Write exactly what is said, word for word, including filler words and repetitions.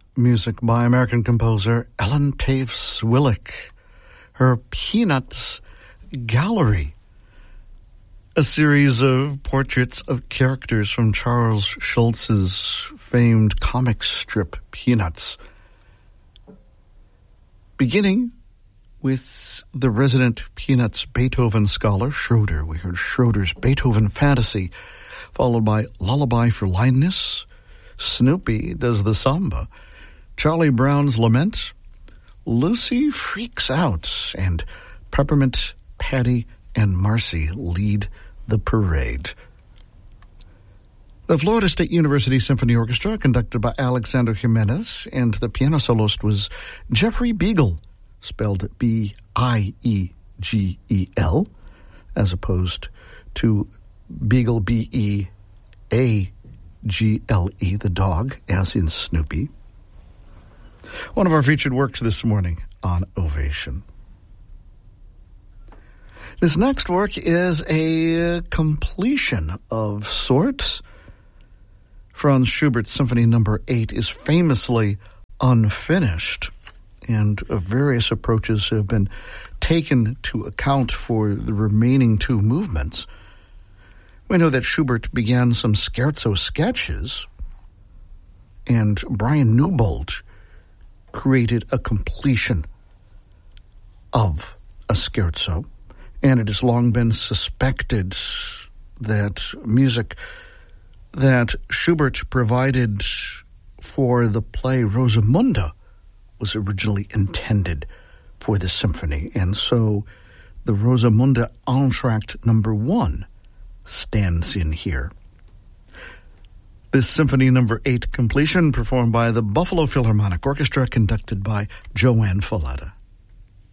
music by American composer Ellen Taves Swillick. Her Peanuts Gallery, a series of portraits of characters from Charles Schulz's famed comic strip Peanuts. Beginning with the resident Peanuts Beethoven scholar, Schroeder. We heard Schroeder's Beethoven Fantasy, followed by Lullaby for Linus. Snoopy does the samba. Charlie Brown's Lament. Lucy Freaks Out. And Peppermint, Patty, and Marcy lead the parade. The Florida State University Symphony Orchestra, conducted by Alexander Jimenez, and the piano soloist was Jeffrey Beagle, spelled B I E G E L, as opposed to Beagle, B E A G L E, the dog, as in Snoopy. One of our featured works this morning on Ovation. This next work is a completion of sorts. Franz Schubert's Symphony Number eight is famously unfinished, and various approaches have been taken to account for the remaining two movements. We know that Schubert began some scherzo sketches, and Brian Newbold created a completion of a scherzo, and it has long been suspected that music that Schubert provided for the play Rosamunde was originally intended for the symphony, and so the Rosamunde Entr'acte Number One stands in here. This Symphony Number Eight completion performed by the Buffalo Philharmonic Orchestra, conducted by Joanne Falletta.